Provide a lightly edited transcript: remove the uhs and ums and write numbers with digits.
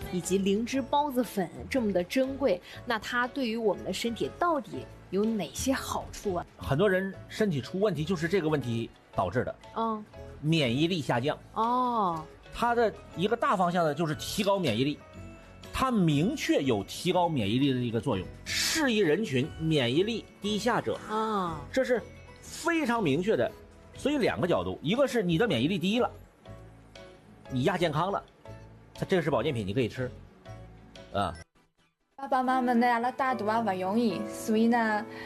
以及灵芝孢子粉这么的珍贵，那它对于我们的身体到底有哪些好处啊？ 很多人身体出问题就是这个问题导致的，免疫力下降。它的一个大方向呢就是提高免疫力，它明确有提高免疫力的一个作用。适宜人群免疫力低下者这是非常明确的。所以两个角度，一个是你的免疫力低了，你亚健康了，它这个是保健品，你可以吃爸爸妈妈呢，阿拉带大也不容易，所以呢，